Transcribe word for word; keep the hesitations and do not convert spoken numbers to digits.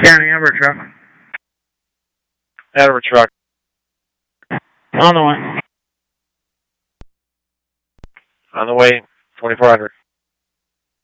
County Amber truck. Amber truck. On the way. On the way, twenty-four hundred.